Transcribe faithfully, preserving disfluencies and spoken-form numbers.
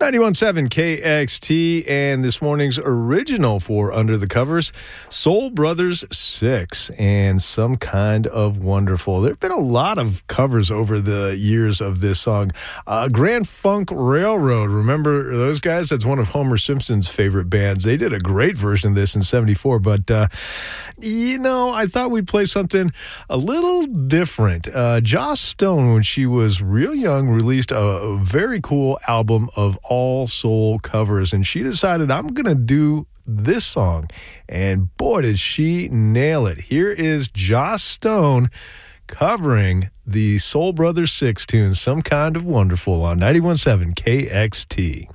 ninety-one point seven K X T, and this morning's original for Under the Covers, Soul Brothers six, and Some Kind of Wonderful. There have been a lot of covers over the years of this song. Uh, Grand Funk Railroad, remember those guys? That's one of Homer Simpson's favorite bands. They did a great version of this in seventy-four, but, uh, you know, I thought we'd play something a little different. Uh, Joss Stone, when she was real young, released a, a very cool album of all soul covers, and she decided, I'm going to do this song, and boy, did she nail it. Here is Joss Stone covering the Soul Brothers six tune, Some Kind of Wonderful, on ninety-one point seven K X T.